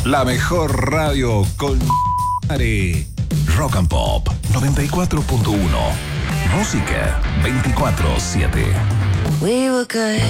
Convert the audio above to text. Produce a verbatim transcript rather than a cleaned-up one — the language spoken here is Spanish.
La mejor radio con Rock and Pop noventa y cuatro punto uno. Música veinticuatro siete. We were good,